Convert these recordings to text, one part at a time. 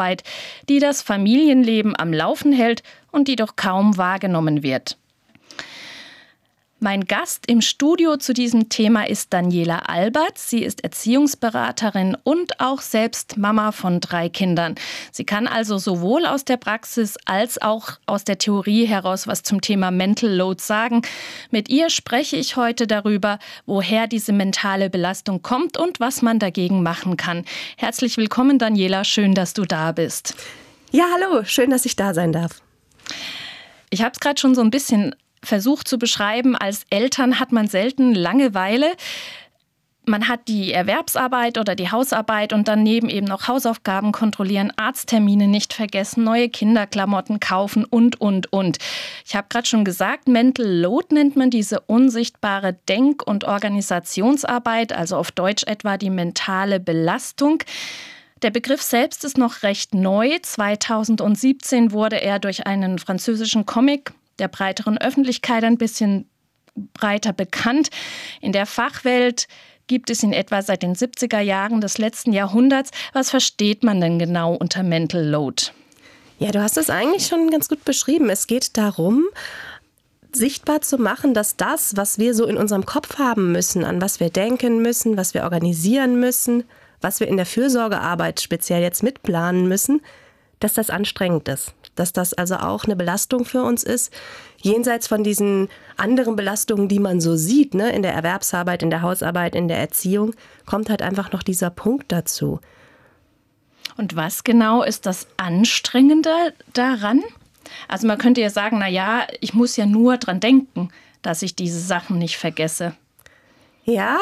Arbeit, die das Familienleben am Laufen hält und die doch kaum wahrgenommen wird. Mein Gast im Studio zu diesem Thema ist Daniela Albert. Sie ist Erziehungsberaterin und auch selbst Mama von 3 Kindern. Sie kann also sowohl aus der Praxis als auch aus der Theorie heraus was zum Thema Mental Load sagen. Mit ihr spreche ich heute darüber, woher diese mentale Belastung kommt und was man dagegen machen kann. Herzlich willkommen, Daniela. Schön, dass du da bist. Ja, hallo. Schön, dass ich da sein darf. Ich habe es gerade schon so ein bisschen versucht zu beschreiben, als Eltern hat man selten Langeweile. Man hat die Erwerbsarbeit oder die Hausarbeit und daneben eben noch Hausaufgaben kontrollieren, Arzttermine nicht vergessen, neue Kinderklamotten kaufen und. Ich habe gerade schon gesagt, Mental Load nennt man diese unsichtbare Denk- und Organisationsarbeit, also auf Deutsch etwa die mentale Belastung. Der Begriff selbst ist noch recht neu. 2017 wurde er durch einen französischen Comic der breiteren Öffentlichkeit ein bisschen breiter bekannt. In der Fachwelt gibt es ihn etwa seit den 70er Jahren des letzten Jahrhunderts. Was versteht man denn genau unter Mental Load? Ja, du hast es eigentlich schon ganz gut beschrieben. Es geht darum, sichtbar zu machen, dass das, was wir so in unserem Kopf haben müssen, an was wir denken müssen, was wir organisieren müssen, was wir in der Fürsorgearbeit speziell jetzt mitplanen müssen, dass das anstrengend ist. Dass das also auch eine Belastung für uns ist. Jenseits von diesen anderen Belastungen, die man so sieht, ne, in der Erwerbsarbeit, in der Hausarbeit, in der Erziehung, kommt halt einfach noch dieser Punkt dazu. Und was genau ist das Anstrengende daran? Also man könnte ja sagen, naja, ich muss ja nur dran denken, dass ich diese Sachen nicht vergesse. Ja,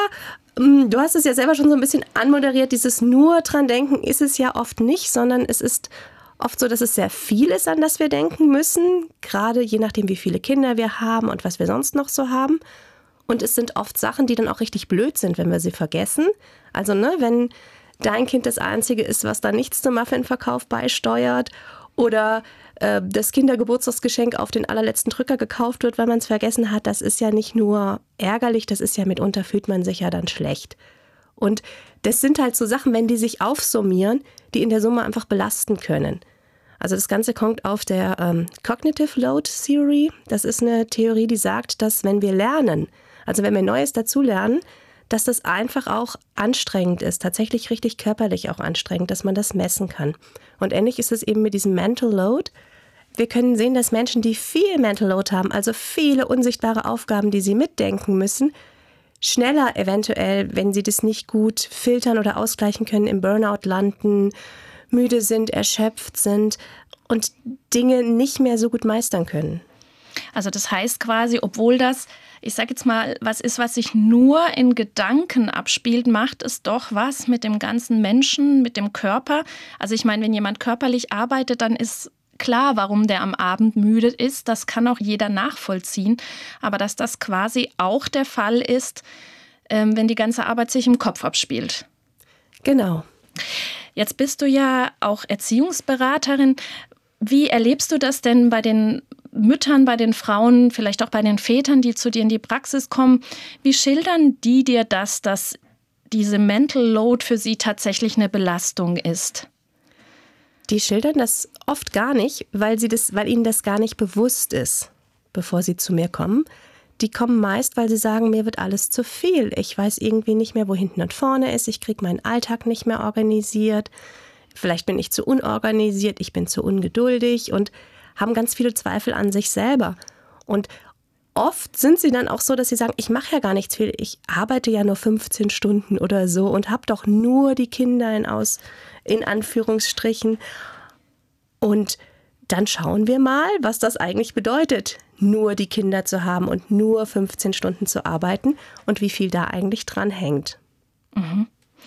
du hast es ja selber schon so ein bisschen anmoderiert. Dieses nur dran denken ist es ja oft nicht, sondern es ist oft so, dass es sehr viel ist, an das wir denken müssen, gerade je nachdem, wie viele Kinder wir haben und was wir sonst noch so haben. Und es sind oft Sachen, die dann auch richtig blöd sind, wenn wir sie vergessen. Also wenn dein Kind das Einzige ist, was da nichts zum Muffinverkauf beisteuert oder das Kindergeburtstagsgeschenk auf den allerletzten Drücker gekauft wird, weil man es vergessen hat, das ist ja nicht nur ärgerlich, das ist ja mitunter fühlt man sich ja dann schlecht. Und das sind halt so Sachen, wenn die sich aufsummieren, die in der Summe einfach belasten können. Also das Ganze kommt auf der Cognitive Load Theory. Das ist eine Theorie, die sagt, dass wenn wir lernen, also wenn wir Neues dazulernen, dass das einfach auch anstrengend ist, tatsächlich richtig körperlich auch anstrengend, dass man das messen kann. Und ähnlich ist es eben mit diesem Mental Load. Wir können sehen, dass Menschen, die viel Mental Load haben, also viele unsichtbare Aufgaben, die sie mitdenken müssen, schneller eventuell, wenn sie das nicht gut filtern oder ausgleichen können, im Burnout landen, müde sind, erschöpft sind und Dinge nicht mehr so gut meistern können. Also das heißt quasi, obwohl das, ich sage jetzt mal, was ist, was sich nur in Gedanken abspielt, macht es doch was mit dem ganzen Menschen, mit dem Körper. Also ich meine, wenn jemand körperlich arbeitet, dann ist klar, warum der am Abend müde ist. Das kann auch jeder nachvollziehen. Aber dass das quasi auch der Fall ist, wenn die ganze Arbeit sich im Kopf abspielt. Genau. Jetzt bist du ja auch Erziehungsberaterin. Wie erlebst du das denn bei den Müttern, bei den Frauen, vielleicht auch bei den Vätern, die zu dir in die Praxis kommen? Wie schildern die dir das, dass diese Mental Load für sie tatsächlich eine Belastung ist? Die schildern das oft gar nicht, weil ihnen das gar nicht bewusst ist, bevor sie zu mir kommen. Die kommen meist, weil sie sagen, mir wird alles zu viel. Ich weiß irgendwie nicht mehr, wo hinten und vorne ist. Ich kriege meinen Alltag nicht mehr organisiert. Vielleicht bin ich zu unorganisiert, ich bin zu ungeduldig und haben ganz viele Zweifel an sich selber. Und oft sind sie dann auch so, dass sie sagen, ich mache ja gar nichts viel. Ich arbeite ja nur 15 Stunden oder so und habe doch nur die Kinder in Anführungsstrichen. Und dann schauen wir mal, was das eigentlich bedeutet, nur die Kinder zu haben und nur 15 Stunden zu arbeiten und wie viel da eigentlich dran hängt. Mhm.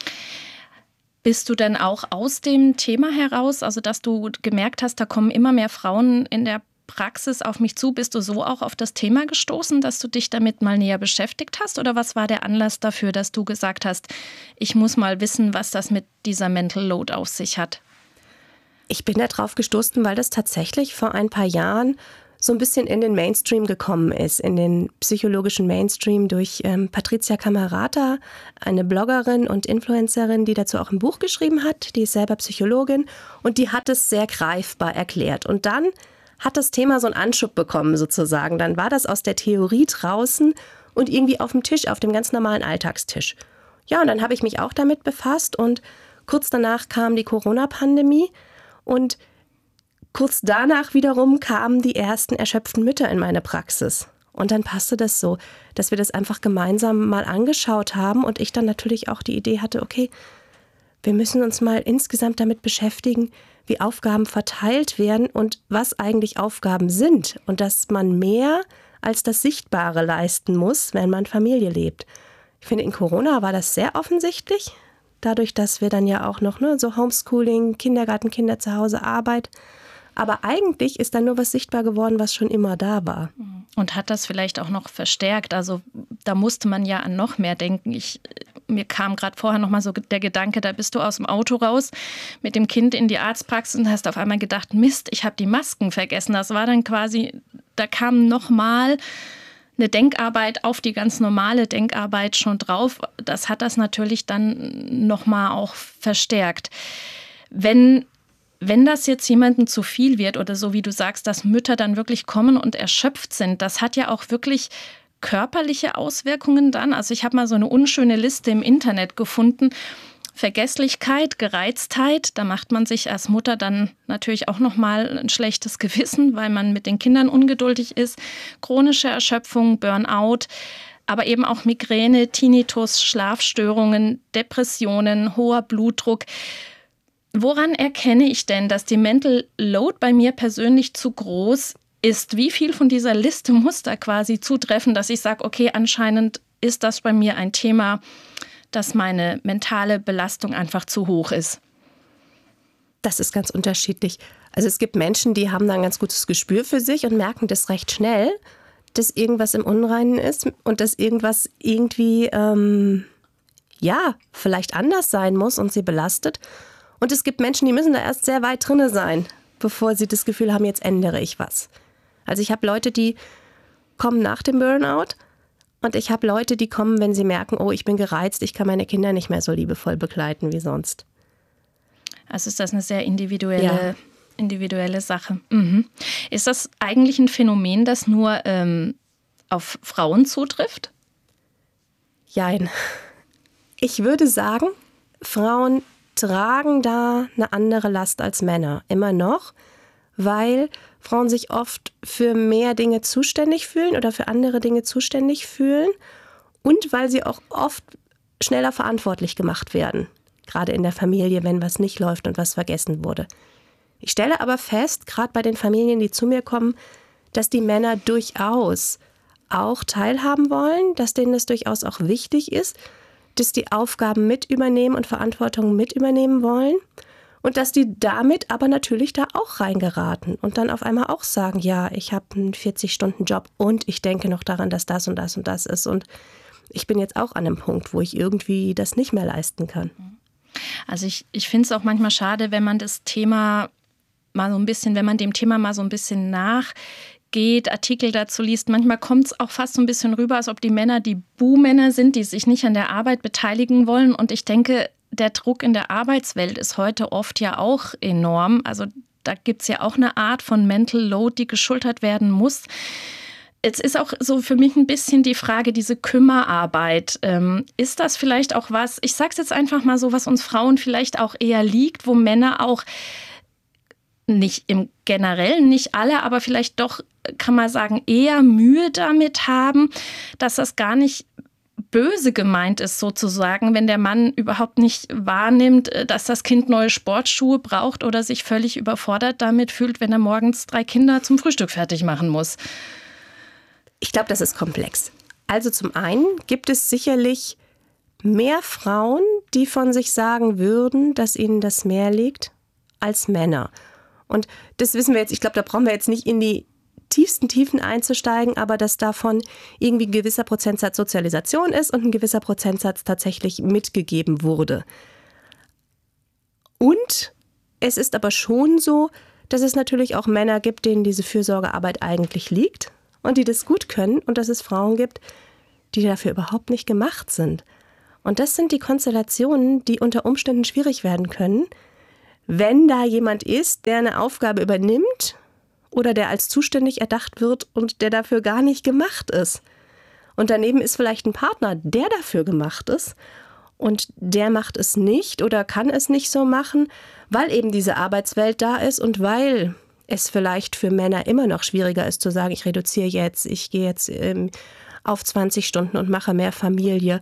Bist du denn auch aus dem Thema heraus, also dass du gemerkt hast, da kommen immer mehr Frauen in der Praxis auf mich zu, bist du so auch auf das Thema gestoßen, dass du dich damit mal näher beschäftigt hast? Oder was war der Anlass dafür, dass du gesagt hast, ich muss mal wissen, was das mit dieser Mental Load auf sich hat? Ich bin da drauf gestoßen, weil das tatsächlich vor ein paar Jahren so ein bisschen in den Mainstream gekommen ist, in den psychologischen Mainstream durch Patricia Camerata, eine Bloggerin und Influencerin, die dazu auch ein Buch geschrieben hat. Die ist selber Psychologin und die hat es sehr greifbar erklärt. Und dann hat das Thema so einen Anschub bekommen sozusagen. Dann war das aus der Theorie draußen und irgendwie auf dem Tisch, auf dem ganz normalen Alltagstisch. Ja, und dann habe ich mich auch damit befasst und kurz danach kam die Corona-Pandemie und kurz danach wiederum kamen die ersten erschöpften Mütter in meine Praxis. Und dann passte das so, dass wir das einfach gemeinsam mal angeschaut haben und ich dann natürlich auch die Idee hatte, okay, wir müssen uns mal insgesamt damit beschäftigen, wie Aufgaben verteilt werden und was eigentlich Aufgaben sind und dass man mehr als das Sichtbare leisten muss, wenn man Familie lebt. Ich finde, in Corona war das sehr offensichtlich, dadurch, dass wir dann ja auch noch so Homeschooling, Kindergarten, Kinder zu Hause, Arbeit. Aber eigentlich ist dann nur was sichtbar geworden, was schon immer da war. Und hat das vielleicht auch noch verstärkt? Also da musste man ja an noch mehr denken. Mir kam gerade vorher noch mal so der Gedanke, da bist du aus dem Auto raus mit dem Kind in die Arztpraxis und hast auf einmal gedacht, Mist, ich habe die Masken vergessen. Das war dann quasi, da kam noch mal eine Denkarbeit auf die ganz normale Denkarbeit schon drauf. Das hat das natürlich dann noch mal auch verstärkt. Wenn das jetzt jemandem zu viel wird oder so wie du sagst, dass Mütter dann wirklich kommen und erschöpft sind, das hat ja auch wirklich körperliche Auswirkungen dann. Also ich habe mal so eine unschöne Liste im Internet gefunden. Vergesslichkeit, Gereiztheit, da macht man sich als Mutter dann natürlich auch nochmal ein schlechtes Gewissen, weil man mit den Kindern ungeduldig ist. Chronische Erschöpfung, Burnout, aber eben auch Migräne, Tinnitus, Schlafstörungen, Depressionen, hoher Blutdruck. Woran erkenne ich denn, dass die Mental Load bei mir persönlich zu groß ist? Wie viel von dieser Liste muss da quasi zutreffen, dass ich sage, okay, anscheinend ist das bei mir ein Thema, dass meine mentale Belastung einfach zu hoch ist? Das ist ganz unterschiedlich. Also es gibt Menschen, die haben da ein ganz gutes Gespür für sich und merken das recht schnell, dass irgendwas im Unreinen ist und dass irgendwas irgendwie, vielleicht anders sein muss und sie belastet. Und es gibt Menschen, die müssen da erst sehr weit drinne sein, bevor sie das Gefühl haben, jetzt ändere ich was. Also ich habe Leute, die kommen nach dem Burnout und ich habe Leute, die kommen, wenn sie merken, oh, ich bin gereizt, ich kann meine Kinder nicht mehr so liebevoll begleiten wie sonst. Also ist das eine sehr individuelle Sache. Mhm. Ist das eigentlich ein Phänomen, das nur auf Frauen zutrifft? Jein. Ich würde sagen, Frauen tragen da eine andere Last als Männer, immer noch, weil Frauen sich oft für mehr Dinge zuständig fühlen oder für andere Dinge zuständig fühlen und weil sie auch oft schneller verantwortlich gemacht werden, gerade in der Familie, wenn was nicht läuft und was vergessen wurde. Ich stelle aber fest, gerade bei den Familien, die zu mir kommen, dass die Männer durchaus auch teilhaben wollen, dass denen das durchaus auch wichtig ist, dass die Aufgaben mit übernehmen und Verantwortung mit übernehmen wollen und dass die damit aber natürlich da auch reingeraten und dann auf einmal auch sagen, ja, ich habe einen 40-Stunden-Job und ich denke noch daran, dass das und das und das ist und ich bin jetzt auch an einem Punkt, wo ich irgendwie das nicht mehr leisten kann. Also ich finde es auch manchmal schade, wenn man das Thema mal so ein bisschen, wenn man dem Thema mal so ein bisschen nachgeht, Artikel dazu liest. Manchmal kommt es auch fast so ein bisschen rüber, als ob die Männer die Buhmänner sind, die sich nicht an der Arbeit beteiligen wollen. Und ich denke, der Druck in der Arbeitswelt ist heute oft ja auch enorm. Also da gibt es ja auch eine Art von Mental Load, die geschultert werden muss. Jetzt ist auch so für mich ein bisschen die Frage, diese Kümmerarbeit. Ist das vielleicht auch was, ich sage es jetzt einfach mal so, was uns Frauen vielleicht auch eher liegt, wo Männer auch nicht im Generellen, nicht alle, aber vielleicht doch, kann man sagen, eher Mühe damit haben, dass das gar nicht böse gemeint ist sozusagen, wenn der Mann überhaupt nicht wahrnimmt, dass das Kind neue Sportschuhe braucht oder sich völlig überfordert damit fühlt, wenn er morgens 3 Kinder zum Frühstück fertig machen muss. Ich glaube, das ist komplex. Also zum einen gibt es sicherlich mehr Frauen, die von sich sagen würden, dass ihnen das mehr liegt, als Männer. Und das wissen wir jetzt, ich glaube, da brauchen wir jetzt nicht in die tiefsten Tiefen einzusteigen, aber dass davon irgendwie ein gewisser Prozentsatz Sozialisation ist und ein gewisser Prozentsatz tatsächlich mitgegeben wurde. Und es ist aber schon so, dass es natürlich auch Männer gibt, denen diese Fürsorgearbeit eigentlich liegt und die das gut können und dass es Frauen gibt, die dafür überhaupt nicht gemacht sind. Und das sind die Konstellationen, die unter Umständen schwierig werden können, wenn da jemand ist, der eine Aufgabe übernimmt oder der als zuständig erdacht wird und der dafür gar nicht gemacht ist. Und daneben ist vielleicht ein Partner, der dafür gemacht ist und der macht es nicht oder kann es nicht so machen, weil eben diese Arbeitswelt da ist und weil es vielleicht für Männer immer noch schwieriger ist zu sagen, ich reduziere jetzt, ich gehe jetzt auf 20 Stunden und mache mehr Familie,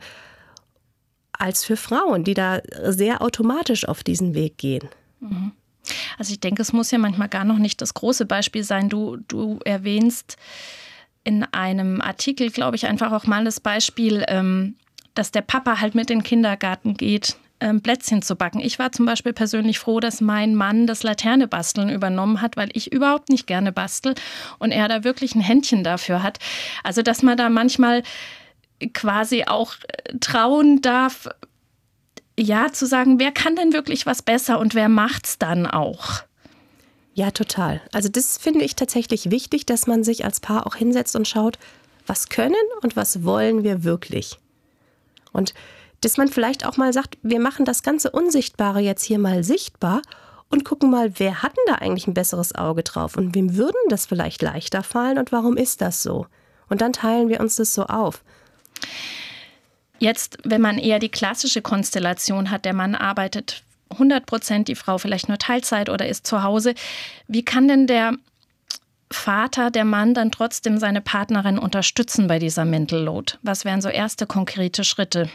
als für Frauen, die da sehr automatisch auf diesen Weg gehen. Also ich denke, es muss ja manchmal gar noch nicht das große Beispiel sein. Du erwähnst in einem Artikel, glaube ich, einfach auch mal das Beispiel, dass der Papa halt mit in den Kindergarten geht, Plätzchen zu backen. Ich war zum Beispiel persönlich froh, dass mein Mann das Laternebasteln übernommen hat, weil ich überhaupt nicht gerne bastel und er da wirklich ein Händchen dafür hat. Also dass man da manchmal quasi auch trauen darf, ja, zu sagen, wer kann denn wirklich was besser und wer macht's dann auch? Ja, total. Also das finde ich tatsächlich wichtig, dass man sich als Paar auch hinsetzt und schaut, was können und was wollen wir wirklich? Und dass man vielleicht auch mal sagt, wir machen das ganze Unsichtbare jetzt hier mal sichtbar und gucken mal, wer hat denn da eigentlich ein besseres Auge drauf und wem würden das vielleicht leichter fallen und warum ist das so? Und dann teilen wir uns das so auf. Jetzt, wenn man eher die klassische Konstellation hat, der Mann arbeitet 100%, die Frau vielleicht nur Teilzeit oder ist zu Hause, wie kann denn der Vater, der Mann dann trotzdem seine Partnerin unterstützen bei dieser Mental Load? Was wären so erste konkrete Schritte?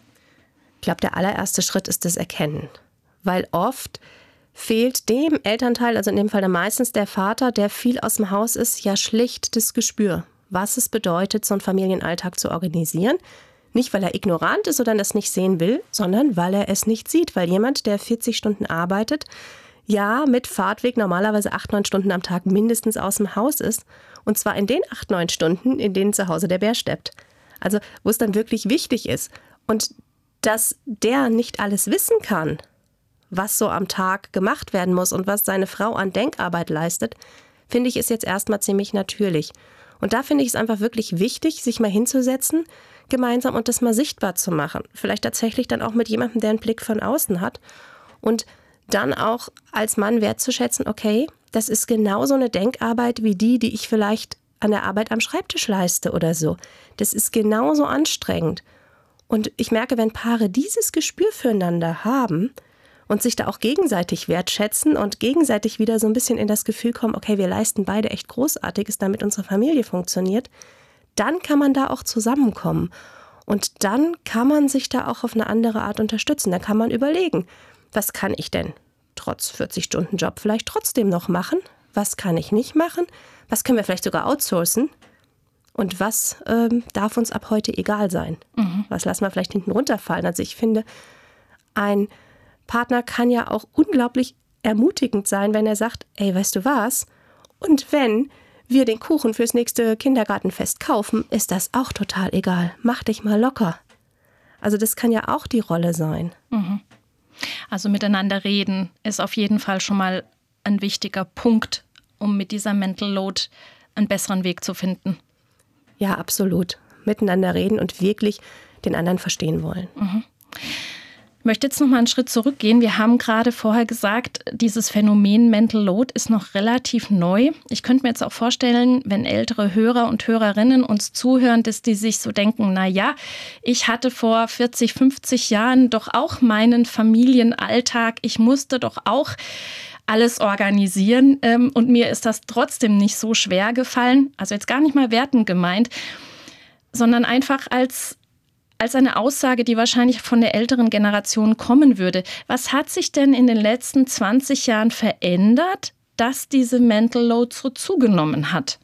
Ich glaube, der allererste Schritt ist das Erkennen, weil oft fehlt dem Elternteil, also in dem Fall dann meistens der Vater, der viel aus dem Haus ist, ja schlicht das Gespür, was es bedeutet, so einen Familienalltag zu organisieren. Nicht, weil er ignorant ist oder das nicht sehen will, sondern weil er es nicht sieht. Weil jemand, der 40 Stunden arbeitet, ja mit Fahrtweg normalerweise 8-9 Stunden am Tag mindestens aus dem Haus ist. Und zwar in den 8-9 Stunden, in denen zu Hause der Bär steppt. Also wo es dann wirklich wichtig ist. Und dass der nicht alles wissen kann, was so am Tag gemacht werden muss und was seine Frau an Denkarbeit leistet, finde ich, ist jetzt erstmal ziemlich natürlich. Und da finde ich es einfach wirklich wichtig, sich mal hinzusetzen, gemeinsam und das mal sichtbar zu machen. Vielleicht tatsächlich dann auch mit jemandem, der einen Blick von außen hat. Und dann auch als Mann wertzuschätzen, okay, das ist genauso eine Denkarbeit wie die ich vielleicht an der Arbeit am Schreibtisch leiste oder so. Das ist genauso anstrengend. Und ich merke, wenn Paare dieses Gespür füreinander haben und sich da auch gegenseitig wertschätzen und gegenseitig wieder so ein bisschen in das Gefühl kommen, okay, wir leisten beide echt Großartiges, damit unsere Familie funktioniert, dann kann man da auch zusammenkommen. Und dann kann man sich da auch auf eine andere Art unterstützen. Da kann man überlegen, was kann ich denn trotz 40-Stunden-Job vielleicht trotzdem noch machen? Was kann ich nicht machen? Was können wir vielleicht sogar outsourcen? Und was darf uns ab heute egal sein? Was lassen wir vielleicht hinten runterfallen? Also ich finde, ein Partner kann ja auch unglaublich ermutigend sein, wenn er sagt, ey, weißt du was? Und wenn wir den Kuchen fürs nächste Kindergartenfest kaufen, ist das auch total egal. Mach dich mal locker. Also das kann ja auch die Rolle sein. Also miteinander reden ist auf jeden Fall schon mal ein wichtiger Punkt, um mit dieser Mental Load einen besseren Weg zu finden. Ja, absolut. Miteinander reden und wirklich den anderen verstehen wollen. Ich möchte jetzt noch mal einen Schritt zurückgehen. Wir haben gerade vorher gesagt, dieses Phänomen Mental Load ist noch relativ neu. Ich könnte mir jetzt auch vorstellen, wenn ältere Hörer und Hörerinnen uns zuhören, dass die sich so denken, na ja, ich hatte vor 40, 50 Jahren doch auch meinen Familienalltag. Ich musste doch auch alles organisieren und mir ist das trotzdem nicht so schwer gefallen. Also jetzt gar nicht mal wertend gemeint, sondern einfach als eine Aussage, die wahrscheinlich von der älteren Generation kommen würde. Was hat sich denn in den letzten 20 Jahren verändert, dass diese Mental Load so zugenommen hat?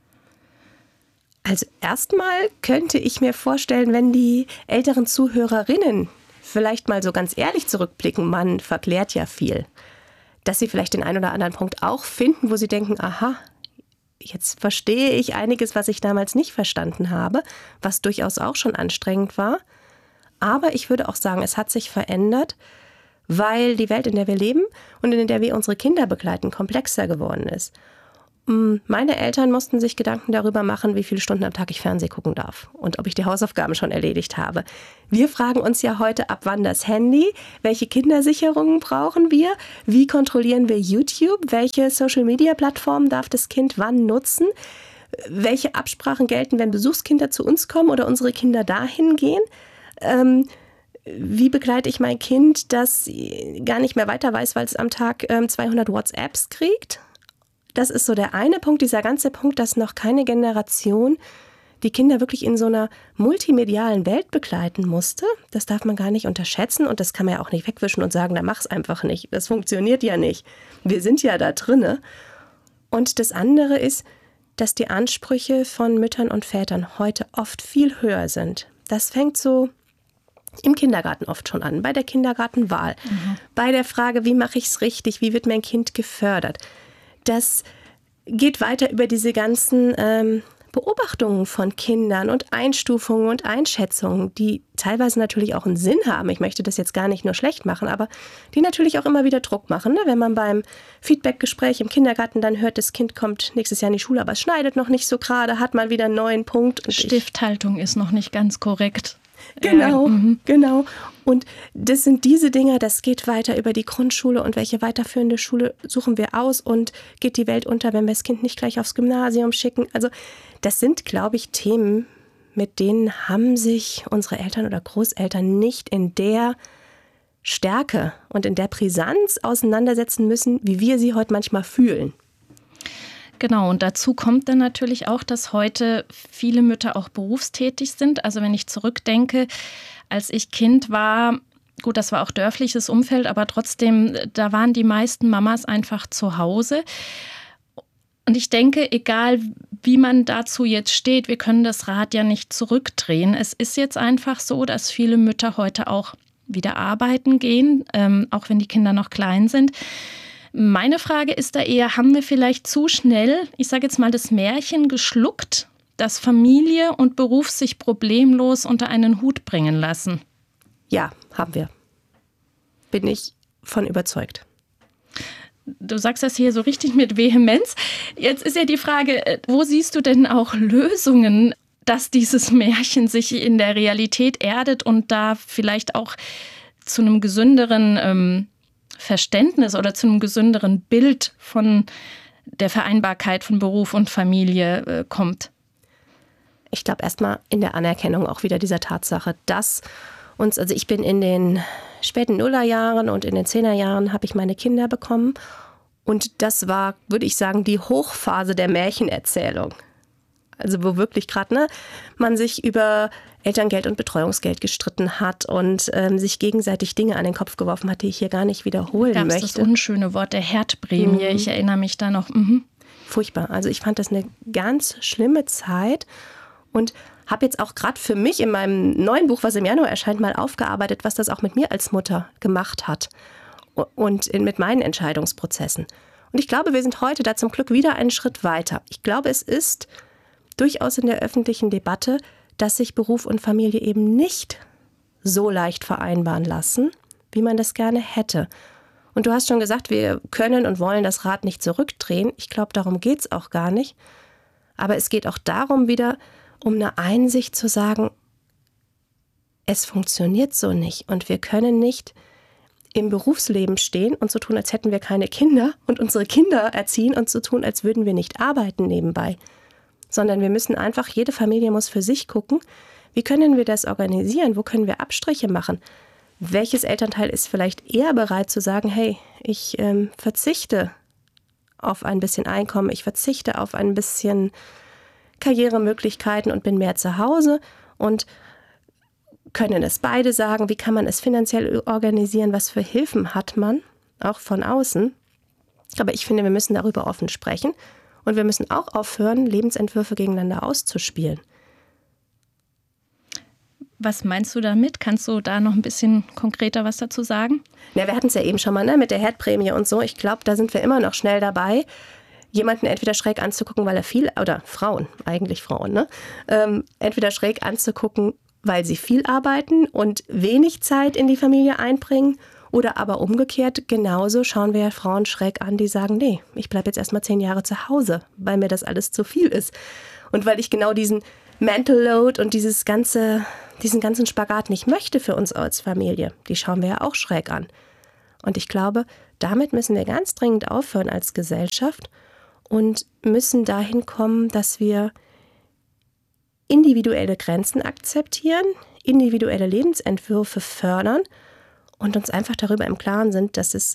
Also erstmal könnte ich mir vorstellen, wenn die älteren Zuhörerinnen vielleicht mal so ganz ehrlich zurückblicken, man verklärt ja viel, dass sie vielleicht den einen oder anderen Punkt auch finden, wo sie denken, aha, jetzt verstehe ich einiges, was ich damals nicht verstanden habe, was durchaus auch schon anstrengend war. Aber ich würde auch sagen, es hat sich verändert, weil die Welt, in der wir leben und in der wir unsere Kinder begleiten, komplexer geworden ist. Meine Eltern mussten sich Gedanken darüber machen, wie viele Stunden am Tag ich Fernsehen gucken darf und ob ich die Hausaufgaben schon erledigt habe. Wir fragen uns ja heute, ab wann das Handy, welche Kindersicherungen brauchen wir, wie kontrollieren wir YouTube, welche Social-Media-Plattformen darf das Kind wann nutzen, welche Absprachen gelten, wenn Besuchskinder zu uns kommen oder unsere Kinder dahin gehen. Wie begleite ich mein Kind, das gar nicht mehr weiter weiß, weil es am Tag 200 WhatsApps kriegt? Das ist so der eine Punkt, dieser ganze Punkt, dass noch keine Generation die Kinder wirklich in so einer multimedialen Welt begleiten musste. Das darf man gar nicht unterschätzen und das kann man ja auch nicht wegwischen und sagen, da mach's einfach nicht. Das funktioniert ja nicht. Wir sind ja da drinne. Und das andere ist, dass die Ansprüche von Müttern und Vätern heute oft viel höher sind. Das fängt so im Kindergarten oft schon an, bei der Kindergartenwahl, bei der Frage, wie mache ich es richtig, wie wird mein Kind gefördert. Das geht weiter über diese ganzen Beobachtungen von Kindern und Einstufungen und Einschätzungen, die teilweise natürlich auch einen Sinn haben. Ich möchte das jetzt gar nicht nur schlecht machen, aber die natürlich auch immer wieder Druck machen. Ne? Wenn man beim Feedbackgespräch im Kindergarten dann hört, das Kind kommt nächstes Jahr in die Schule, aber es schneidet noch nicht so gerade, hat mal wieder einen neuen Punkt. Und Stifthaltung ist noch nicht ganz korrekt. Genau, genau. Und das sind diese Dinge, das geht weiter über die Grundschule und welche weiterführende Schule suchen wir aus und geht die Welt unter, wenn wir das Kind nicht gleich aufs Gymnasium schicken. Also das sind, glaube ich, Themen, mit denen haben sich unsere Eltern oder Großeltern nicht in der Stärke und in der Brisanz auseinandersetzen müssen, wie wir sie heute manchmal fühlen. Genau, und dazu kommt dann natürlich auch, dass heute viele Mütter auch berufstätig sind. Also wenn ich zurückdenke, als ich Kind war, gut, das war auch dörfliches Umfeld, aber trotzdem, da waren die meisten Mamas einfach zu Hause. Und ich denke, egal wie man dazu jetzt steht, wir können das Rad ja nicht zurückdrehen. Es ist jetzt einfach so, dass viele Mütter heute auch wieder arbeiten gehen, auch wenn die Kinder noch klein sind. Meine Frage ist da eher, haben wir vielleicht zu schnell, ich sage jetzt mal, das Märchen geschluckt, dass Familie und Beruf sich problemlos unter einen Hut bringen lassen? Ja, haben wir. Bin ich von überzeugt. Du sagst das hier so richtig mit Vehemenz. Jetzt ist ja die Frage, wo siehst du denn auch Lösungen, dass dieses Märchen sich in der Realität erdet und da vielleicht auch zu einem gesünderen Verständnis oder zu einem gesünderen Bild von der Vereinbarkeit von Beruf und Familie kommt? Ich glaube erstmal in der Anerkennung auch wieder dieser Tatsache, dass uns, also ich bin in den späten Nullerjahren und in den 10er-Jahren habe ich meine Kinder bekommen und das war, würde ich sagen, die Hochphase der Märchenerzählung. Also wo wirklich gerade man sich über Elterngeld und Betreuungsgeld gestritten hat und sich gegenseitig Dinge an den Kopf geworfen hat, die ich hier gar nicht wiederholen möchte. Das unschöne Wort der Herdprämie, ich erinnere mich da noch. Furchtbar. Also ich fand das eine ganz schlimme Zeit und habe jetzt auch gerade für mich in meinem neuen Buch, was im Januar erscheint, mal aufgearbeitet, was das auch mit mir als Mutter gemacht hat und mit meinen Entscheidungsprozessen. Und ich glaube, wir sind heute da zum Glück wieder einen Schritt weiter. Ich glaube, es ist durchaus in der öffentlichen Debatte, dass sich Beruf und Familie eben nicht so leicht vereinbaren lassen, wie man das gerne hätte. Und du hast schon gesagt, wir können und wollen das Rad nicht zurückdrehen. Ich glaube, darum geht es auch gar nicht. Aber es geht auch darum wieder, um eine Einsicht zu sagen, es funktioniert so nicht und wir können nicht im Berufsleben stehen und so tun, als hätten wir keine Kinder und unsere Kinder erziehen und so tun, als würden wir nicht arbeiten nebenbei. Sondern wir müssen einfach, jede Familie muss für sich gucken, wie können wir das organisieren, wo können wir Abstriche machen. Welches Elternteil ist vielleicht eher bereit zu sagen, hey, ich verzichte auf ein bisschen Einkommen, ich verzichte auf ein bisschen Karrieremöglichkeiten und bin mehr zu Hause und können es beide sagen, wie kann man es finanziell organisieren, was für Hilfen hat man, auch von außen. Aber ich finde, wir müssen darüber offen sprechen. Und wir müssen auch aufhören, Lebensentwürfe gegeneinander auszuspielen. Was meinst du damit? Kannst du da noch ein bisschen konkreter was dazu sagen? Ja, wir hatten es ja eben schon mal mit der Herdprämie und so. Ich glaube, da sind wir immer noch schnell dabei, jemanden entweder schräg anzugucken, weil er viel, oder Frauen, eigentlich Frauen, entweder schräg anzugucken, weil sie viel arbeiten und wenig Zeit in die Familie einbringen Oder aber umgekehrt, genauso schauen wir ja Frauen schräg an, die sagen, nee, ich bleibe jetzt erstmal 10 Jahre zu Hause, weil mir das alles zu viel ist. Und weil ich genau diesen Mental Load und diesen ganzen Spagat nicht möchte für uns als Familie. Die schauen wir ja auch schräg an. Und ich glaube, damit müssen wir ganz dringend aufhören als Gesellschaft und müssen dahin kommen, dass wir individuelle Grenzen akzeptieren, individuelle Lebensentwürfe fördern und uns einfach darüber im Klaren sind, dass es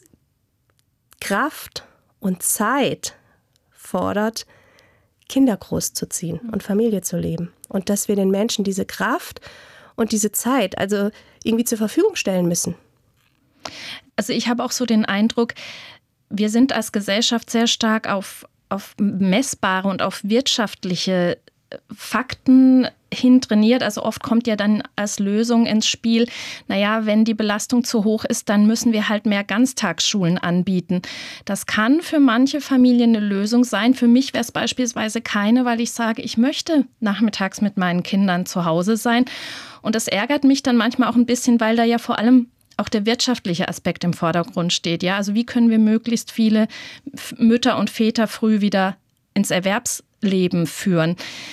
Kraft und Zeit fordert, Kinder großzuziehen und Familie zu leben. Und dass wir den Menschen diese Kraft und diese Zeit also irgendwie zur Verfügung stellen müssen. Also ich habe auch so den Eindruck, wir sind als Gesellschaft sehr stark auf messbare und auf wirtschaftliche Fakten hin trainiert. Also oft kommt ja dann als Lösung ins Spiel, naja, wenn die Belastung zu hoch ist, dann müssen wir halt mehr Ganztagsschulen anbieten. Das kann für manche Familien eine Lösung sein. Für mich wäre es beispielsweise keine, weil ich sage, ich möchte nachmittags mit meinen Kindern zu Hause sein. Und das ärgert mich dann manchmal auch ein bisschen, weil da ja vor allem auch der wirtschaftliche Aspekt im Vordergrund steht. Ja, also wie können wir möglichst viele Mütter und Väter früh wieder ins Erwerbsleben führen?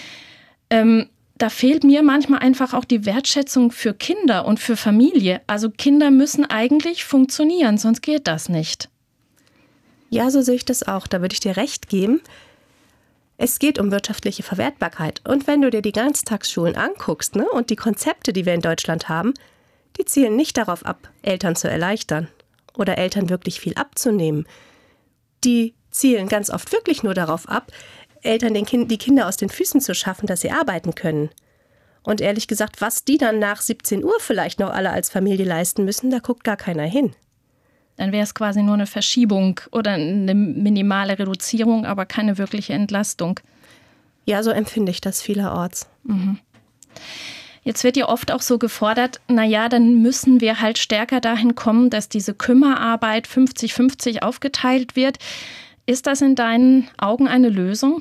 Da fehlt mir manchmal einfach auch die Wertschätzung für Kinder und für Familie. Also Kinder müssen eigentlich funktionieren, sonst geht das nicht. Ja, so sehe ich das auch. Da würde ich dir recht geben. Es geht um wirtschaftliche Verwertbarkeit. Und wenn du dir die Ganztagsschulen anguckst, ne, und die Konzepte, die wir in Deutschland haben, die zielen nicht darauf ab, Eltern zu erleichtern oder Eltern wirklich viel abzunehmen. Die zielen ganz oft wirklich nur darauf ab, Eltern die Kinder aus den Füßen zu schaffen, dass sie arbeiten können. Und ehrlich gesagt, was die dann nach 17 Uhr vielleicht noch alle als Familie leisten müssen, da guckt gar keiner hin. Dann wäre es quasi nur eine Verschiebung oder eine minimale Reduzierung, aber keine wirkliche Entlastung. Ja, so empfinde ich das vielerorts. Mhm. Jetzt wird ja oft auch so gefordert, naja, dann müssen wir halt stärker dahin kommen, dass diese Kümmerarbeit 50-50 aufgeteilt wird. Ist das in deinen Augen eine Lösung?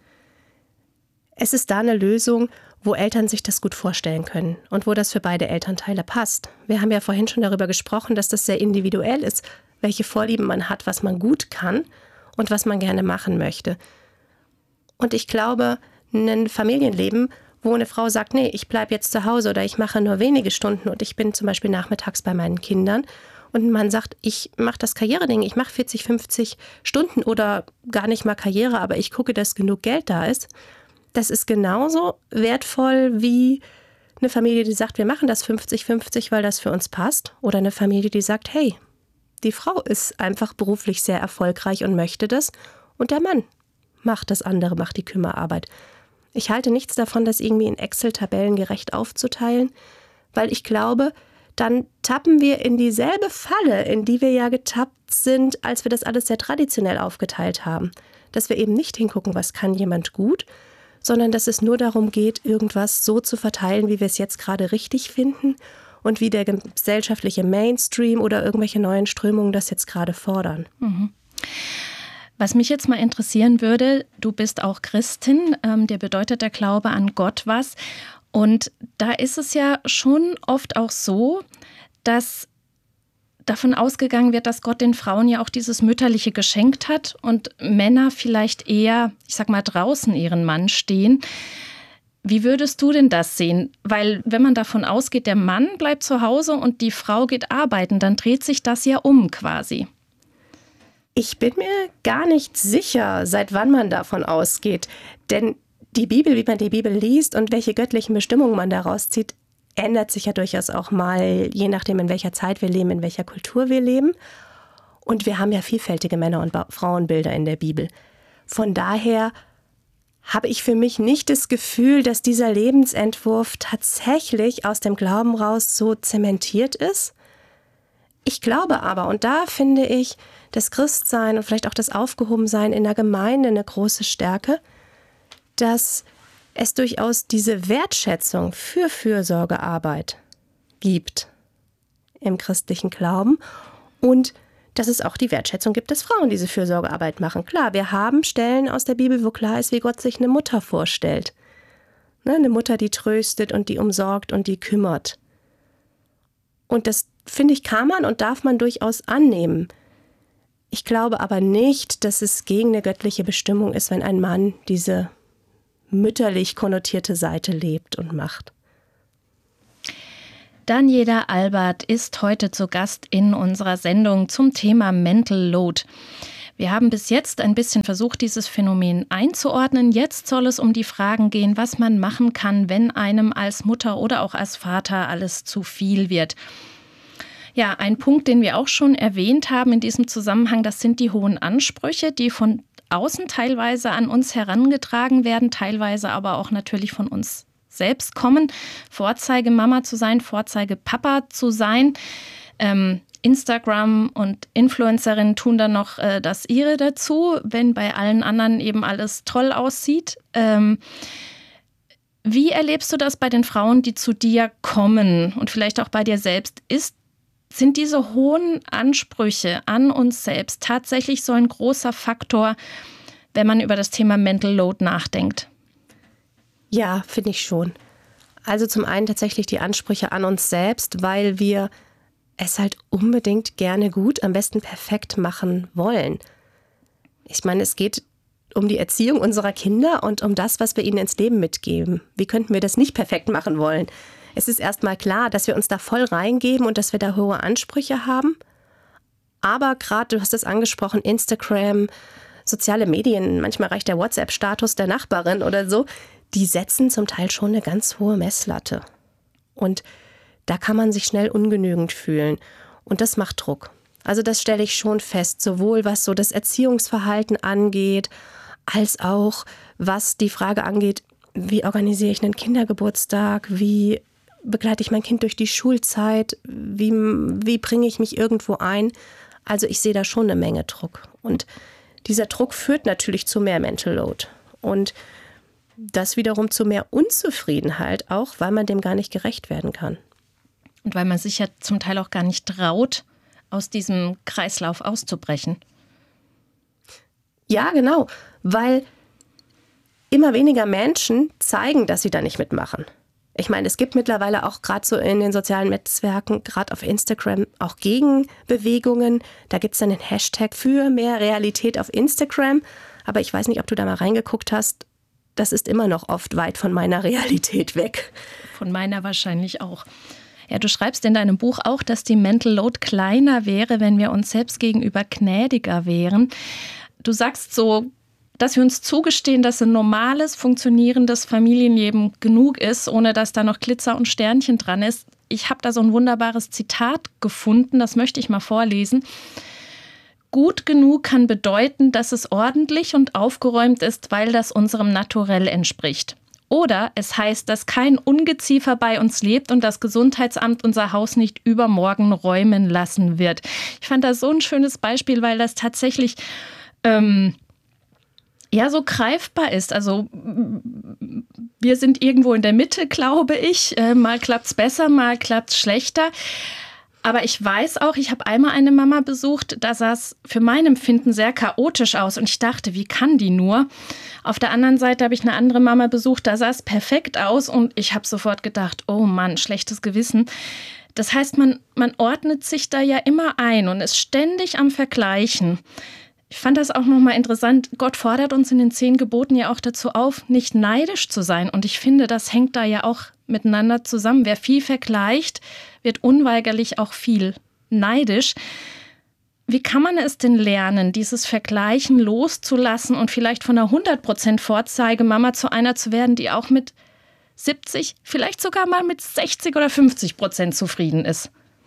Es ist da eine Lösung, wo Eltern sich das gut vorstellen können und wo das für beide Elternteile passt. Wir haben ja vorhin schon darüber gesprochen, dass das sehr individuell ist, welche Vorlieben man hat, was man gut kann und was man gerne machen möchte. Und ich glaube, ein Familienleben, wo eine Frau sagt, nee, ich bleibe jetzt zu Hause oder ich mache nur wenige Stunden und ich bin zum Beispiel nachmittags bei meinen Kindern und man sagt, ich mache das Karriereding, ich mache 40, 50 Stunden oder gar nicht mal Karriere, aber ich gucke, dass genug Geld da ist. Das ist genauso wertvoll wie eine Familie, die sagt, wir machen das 50-50, weil das für uns passt. Oder eine Familie, die sagt, hey, die Frau ist einfach beruflich sehr erfolgreich und möchte das. Und der Mann macht das andere, macht die Kümmerarbeit. Ich halte nichts davon, das irgendwie in Excel-Tabellen gerecht aufzuteilen, weil ich glaube, dann tappen wir in dieselbe Falle, in die wir ja getappt sind, als wir das alles sehr traditionell aufgeteilt haben. Dass wir eben nicht hingucken, was kann jemand gut, sondern dass es nur darum geht, irgendwas so zu verteilen, wie wir es jetzt gerade richtig finden und wie der gesellschaftliche Mainstream oder irgendwelche neuen Strömungen das jetzt gerade fordern. Mhm. Was mich jetzt mal interessieren würde, du bist auch Christin, dir bedeutet der Glaube an Gott was. Und da ist es ja schon oft auch so, dass davon ausgegangen wird, dass Gott den Frauen ja auch dieses Mütterliche geschenkt hat und Männer vielleicht eher, ich sag mal, draußen ihren Mann stehen. Wie würdest du denn das sehen? Weil wenn man davon ausgeht, der Mann bleibt zu Hause und die Frau geht arbeiten, dann dreht sich das ja um quasi. Ich bin mir gar nicht sicher, seit wann man davon ausgeht. Denn die Bibel, wie man die Bibel liest und welche göttlichen Bestimmungen man daraus zieht, ändert sich ja durchaus auch mal, je nachdem, in welcher Zeit wir leben, in welcher Kultur wir leben. Und wir haben ja vielfältige Männer- und Frauenbilder in der Bibel. Von daher habe ich für mich nicht das Gefühl, dass dieser Lebensentwurf tatsächlich aus dem Glauben raus so zementiert ist. Ich glaube aber, und da finde ich das Christsein und vielleicht auch das Aufgehobensein in der Gemeinde eine große Stärke, dass es durchaus diese Wertschätzung für Fürsorgearbeit gibt im christlichen Glauben und dass es auch die Wertschätzung gibt, dass Frauen diese Fürsorgearbeit machen. Klar, wir haben Stellen aus der Bibel, wo klar ist, wie Gott sich eine Mutter vorstellt. Ne, eine Mutter, die tröstet und die umsorgt und die kümmert. Und das finde ich, kann man und darf man durchaus annehmen. Ich glaube aber nicht, dass es gegen eine göttliche Bestimmung ist, wenn ein Mann diese mütterlich konnotierte Seite lebt und macht. Daniela Albert ist heute zu Gast in unserer Sendung zum Thema Mental Load. Wir haben bis jetzt ein bisschen versucht, dieses Phänomen einzuordnen. Jetzt soll es um die Fragen gehen, was man machen kann, wenn einem als Mutter oder auch als Vater alles zu viel wird. Ja, ein Punkt, den wir auch schon erwähnt haben in diesem Zusammenhang, das sind die hohen Ansprüche, die von außen teilweise an uns herangetragen werden, teilweise aber auch natürlich von uns selbst kommen. Vorzeigemama zu sein, Vorzeigepapa zu sein. Instagram und Influencerinnen tun dann noch das ihre dazu, wenn bei allen anderen eben alles toll aussieht. Wie erlebst du das bei den Frauen, die zu dir kommen und vielleicht auch bei dir selbst? Sind diese hohen Ansprüche an uns selbst tatsächlich so ein großer Faktor, wenn man über das Thema Mental Load nachdenkt? Ja, finde ich schon. Also zum einen tatsächlich die Ansprüche an uns selbst, weil wir es halt unbedingt gerne gut, am besten perfekt machen wollen. Ich meine, es geht um die Erziehung unserer Kinder und um das, was wir ihnen ins Leben mitgeben. Wie könnten wir das nicht perfekt machen wollen? Es ist erstmal klar, dass wir uns da voll reingeben und dass wir da hohe Ansprüche haben. Aber gerade, du hast es angesprochen, Instagram, soziale Medien, manchmal reicht der WhatsApp-Status der Nachbarin oder so, die setzen zum Teil schon eine ganz hohe Messlatte. Und da kann man sich schnell ungenügend fühlen. Und das macht Druck. Also das stelle ich schon fest, sowohl was so das Erziehungsverhalten angeht, als auch was die Frage angeht, wie organisiere ich einen Kindergeburtstag, wie begleite ich mein Kind durch die Schulzeit, wie bringe ich mich irgendwo ein. Also ich sehe da schon eine Menge Druck. Und dieser Druck führt natürlich zu mehr Mental Load. Und das wiederum zu mehr Unzufriedenheit, auch weil man dem gar nicht gerecht werden kann. Und weil man sich ja zum Teil auch gar nicht traut, aus diesem Kreislauf auszubrechen. Ja, genau, weil immer weniger Menschen zeigen, dass sie da nicht mitmachen. Ich meine, es gibt mittlerweile auch gerade so in den sozialen Netzwerken, gerade auf Instagram, auch Gegenbewegungen. Da gibt es dann den Hashtag für mehr Realität auf Instagram. Aber ich weiß nicht, ob du da mal reingeguckt hast. Das ist immer noch oft weit von meiner Realität weg. Von meiner wahrscheinlich auch. Ja, du schreibst in deinem Buch auch, dass die Mental Load kleiner wäre, wenn wir uns selbst gegenüber gnädiger wären. Du sagst so, dass wir uns zugestehen, dass ein normales, funktionierendes Familienleben genug ist, ohne dass da noch Glitzer und Sternchen dran ist. Ich habe da so ein wunderbares Zitat gefunden, das möchte ich mal vorlesen. Gut genug kann bedeuten, dass es ordentlich und aufgeräumt ist, weil das unserem Naturell entspricht. Oder es heißt, dass kein Ungeziefer bei uns lebt und das Gesundheitsamt unser Haus nicht übermorgen räumen lassen wird. Ich fand das so ein schönes Beispiel, weil das tatsächlich so greifbar ist. Also wir sind irgendwo in der Mitte, glaube ich. Mal klappt's besser, mal klappt's schlechter. Aber ich weiß auch, ich habe einmal eine Mama besucht, da sah es für mein Empfinden sehr chaotisch aus. Und ich dachte, wie kann die nur? Auf der anderen Seite habe ich eine andere Mama besucht, da sah es perfekt aus. Und ich habe sofort gedacht, oh Mann, schlechtes Gewissen. Das heißt, man ordnet sich da ja immer ein und ist ständig am Vergleichen. Ich fand das auch nochmal interessant. Gott fordert uns in den 10 Geboten ja auch dazu auf, nicht neidisch zu sein. Und ich finde, das hängt da ja auch miteinander zusammen. Wer viel vergleicht, wird unweigerlich auch viel neidisch. Wie kann man es denn lernen, dieses Vergleichen loszulassen und vielleicht von einer 100% Vorzeigemama zu einer zu werden, die auch mit 70, vielleicht sogar mal mit 60 oder 50% zufrieden ist?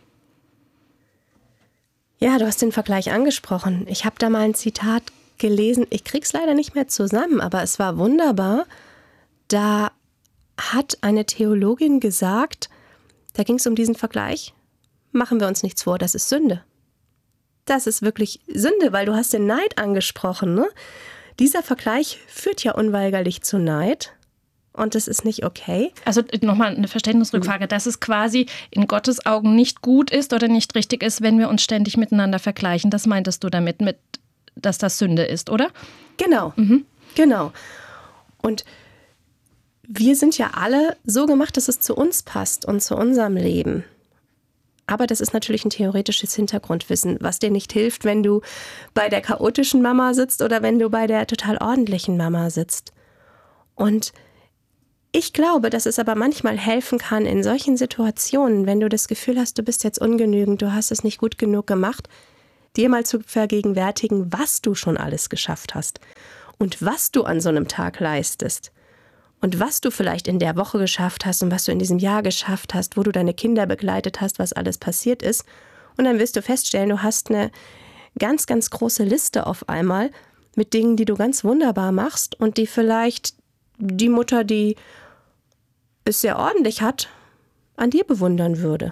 Ja, du hast den Vergleich angesprochen. Ich habe da mal ein Zitat gelesen. Ich krieg's leider nicht mehr zusammen, aber es war wunderbar. Da hat eine Theologin gesagt, da ging es um diesen Vergleich. Machen wir uns nichts vor, das ist Sünde. Das ist wirklich Sünde, weil du hast den Neid angesprochen, ne? Dieser Vergleich führt ja unweigerlich zu Neid. Und das ist nicht okay. Also nochmal eine Verständnisrückfrage, dass es quasi in Gottes Augen nicht gut ist oder nicht richtig ist, wenn wir uns ständig miteinander vergleichen. Das meintest du damit, dass das Sünde ist, oder? Genau, genau. Und wir sind ja alle so gemacht, dass es zu uns passt und zu unserem Leben. Aber das ist natürlich ein theoretisches Hintergrundwissen, was dir nicht hilft, wenn du bei der chaotischen Mama sitzt oder wenn du bei der total ordentlichen Mama sitzt. Und ich glaube, dass es aber manchmal helfen kann in solchen Situationen, wenn du das Gefühl hast, du bist jetzt ungenügend, du hast es nicht gut genug gemacht, dir mal zu vergegenwärtigen, was du schon alles geschafft hast und was du an so einem Tag leistest. Und was du vielleicht in der Woche geschafft hast und was du in diesem Jahr geschafft hast, wo du deine Kinder begleitet hast, was alles passiert ist. Und dann wirst du feststellen, du hast eine ganz, ganz große Liste auf einmal mit Dingen, die du ganz wunderbar machst und die vielleicht die Mutter, die es sehr ordentlich hat, an dir bewundern würde.